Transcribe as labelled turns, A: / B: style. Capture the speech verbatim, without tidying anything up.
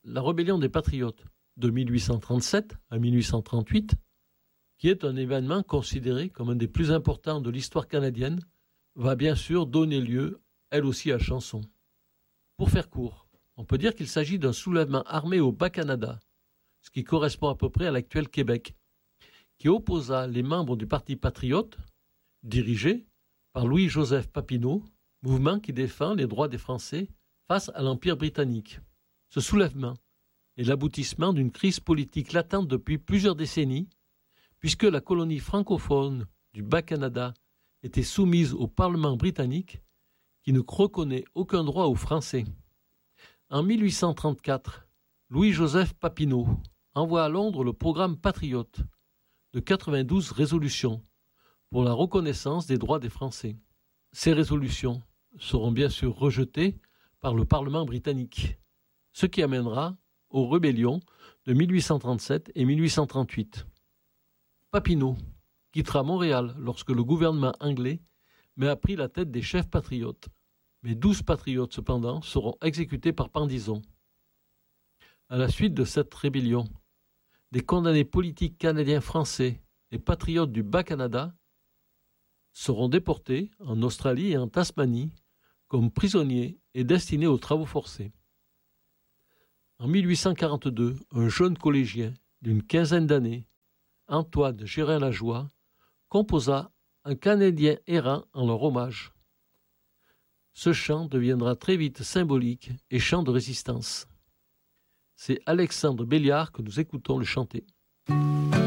A: la rébellion des Patriotes de mille huit cent trente-sept à mille huit cent trente-huit, qui est un événement considéré comme un des plus importants de l'histoire canadienne, va bien sûr donner lieu, elle aussi, à chanson. Pour faire court, on peut dire qu'il s'agit d'un soulèvement armé au Bas-Canada, ce qui correspond à peu près à l'actuel Québec, qui opposa les membres du Parti patriote, dirigé par Louis-Joseph Papineau, mouvement qui défend les droits des Français face à l'Empire britannique. Ce soulèvement est l'aboutissement d'une crise politique latente depuis plusieurs décennies, puisque la colonie francophone du Bas-Canada était soumise au Parlement britannique, qui ne reconnaît aucun droit aux Français. En mille huit cent trente-quatre, Louis-Joseph Papineau envoie à Londres le programme Patriote de quatre-vingt-douze résolutions pour la reconnaissance des droits des Français. Ces résolutions seront bien sûr rejetées par le Parlement britannique, ce qui amènera aux rébellions de mille huit cent trente-sept et mille huit cent trente-huit. Papineau quittera Montréal lorsque le gouvernement anglais met à prix la tête des chefs patriotes. Mais douze patriotes, cependant, seront exécutés par pendaison. À la suite de cette rébellion, des condamnés politiques canadiens français et patriotes du Bas-Canada seront déportés en Australie et en Tasmanie comme prisonniers et destinés aux travaux forcés. En mille huit cent quarante-deux, un jeune collégien d'une quinzaine d'années, Antoine Gérin-Lajoie, composa un Canadien errant en leur hommage. Ce chant deviendra très vite symbolique et chant de résistance. C'est Alexandre Béliard que nous écoutons le chanter.